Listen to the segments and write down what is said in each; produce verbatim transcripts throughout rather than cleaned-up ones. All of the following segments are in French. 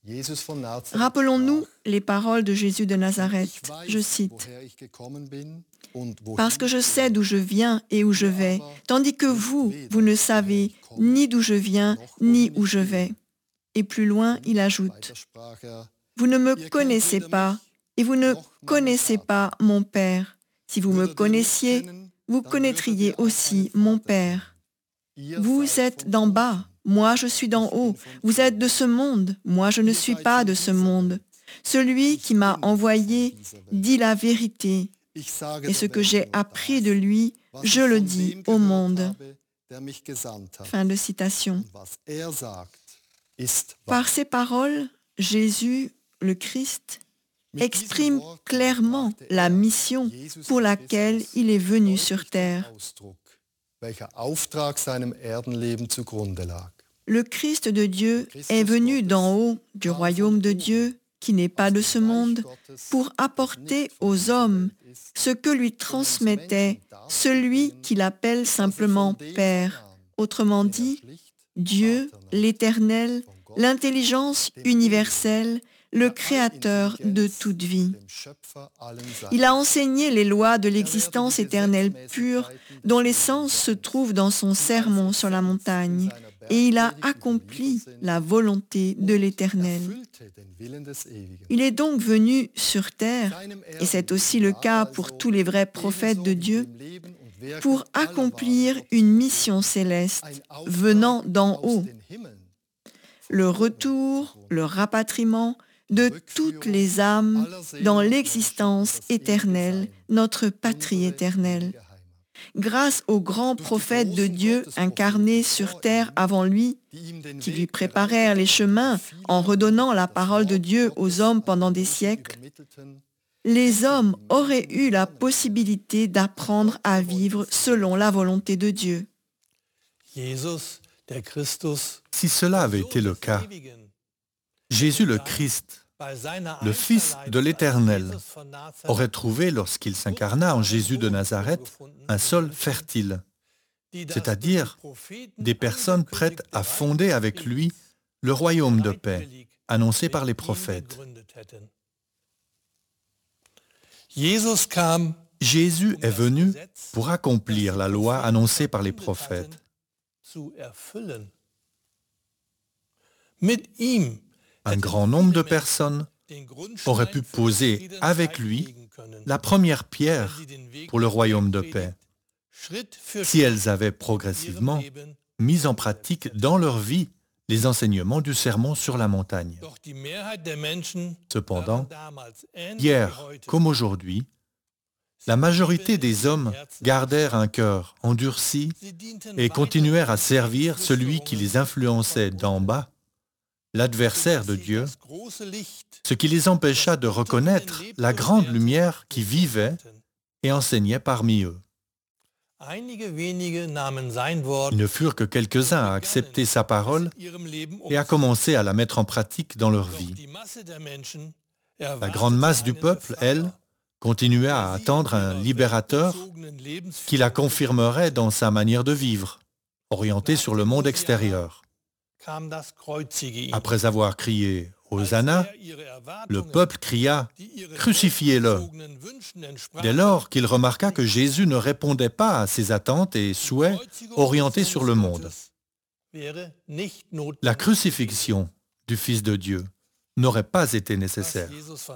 Rappelons-nous les paroles de Jésus de Nazareth. Je cite, « Parce que je sais d'où je viens et où je vais, tandis que vous, vous ne savez ni d'où je viens ni où je vais. » Et plus loin, il ajoute, « Vous ne me connaissez pas et vous ne connaissez pas mon Père. Si vous me connaissiez, vous connaîtriez aussi mon Père. Vous êtes d'en bas, moi je suis d'en haut. Vous êtes de ce monde, moi je ne suis pas de ce monde. Celui qui m'a envoyé dit la vérité, et ce que j'ai appris de lui, je le dis au monde. » Fin de citation. Par ces paroles, Jésus, le Christ, exprime clairement la mission pour laquelle il est venu sur terre. Le Christ de Dieu est venu d'en haut du royaume de Dieu, qui n'est pas de ce monde, pour apporter aux hommes ce que lui transmettait celui qu'il appelle simplement Père, autrement dit, Dieu, l'Éternel, l'intelligence universelle, le Créateur de toute vie. Il a enseigné les lois de l'existence éternelle pure, dont l'essence se trouve dans son sermon sur la montagne, et il a accompli la volonté de l'Éternel. Il est donc venu sur terre, et c'est aussi le cas pour tous les vrais prophètes de Dieu, pour accomplir une mission céleste venant d'en haut. Le retour, le rapatriement de toutes les âmes dans l'existence éternelle, notre patrie éternelle. Grâce aux grands prophètes de Dieu incarnés sur terre avant lui, qui lui préparèrent les chemins en redonnant la parole de Dieu aux hommes pendant des siècles, les hommes auraient eu la possibilité d'apprendre à vivre selon la volonté de Dieu. Si cela avait été le cas, Jésus le Christ, le Fils de l'Éternel, aurait trouvé, lorsqu'il s'incarna en Jésus de Nazareth, un sol fertile, c'est-à-dire des personnes prêtes à fonder avec lui le royaume de paix, annoncé par les prophètes. Jésus est venu pour accomplir la loi annoncée par les prophètes. Un grand nombre de personnes auraient pu poser avec lui la première pierre pour le royaume de paix, si elles avaient progressivement mis en pratique dans leur vie les enseignements du sermon sur la montagne. Cependant, hier comme aujourd'hui, la majorité des hommes gardèrent un cœur endurci et continuèrent à servir celui qui les influençait d'en bas, l'adversaire de Dieu, ce qui les empêcha de reconnaître la grande lumière qui vivait et enseignait parmi eux. Ils ne furent que quelques-uns à accepter sa parole et à commencer à la mettre en pratique dans leur vie. La grande masse du peuple, elle, continuait à attendre un libérateur qui la confirmerait dans sa manière de vivre, orientée sur le monde extérieur. Après avoir crié « Hosanna », le peuple cria « Crucifiez-le ». Dès lors qu'il remarqua que Jésus ne répondait pas à ses attentes et souhaits orientés sur le monde. La crucifixion du Fils de Dieu n'aurait pas été nécessaire.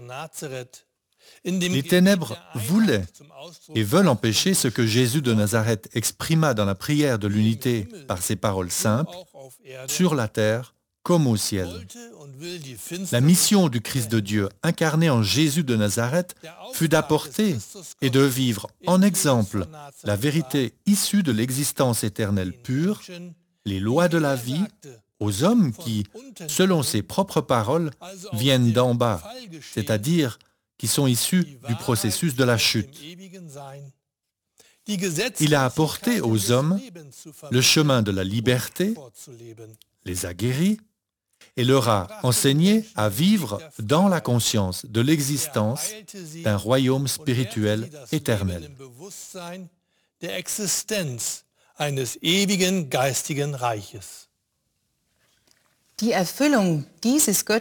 Les ténèbres voulaient et veulent empêcher ce que Jésus de Nazareth exprima dans la prière de l'unité par ses paroles simples, sur la terre comme au ciel. La mission du Christ de Dieu, incarné en Jésus de Nazareth, fut d'apporter et de vivre en exemple la vérité issue de l'existence éternelle pure, les lois de la vie, aux hommes qui, selon ses propres paroles, viennent d'en bas, c'est-à-dire qui sont issus du processus de la chute. Il a apporté aux hommes le chemin de la liberté, les a guéris et leur a enseigné à vivre dans la conscience de l'existence d'un royaume spirituel éternel. Die Erfüllung dieses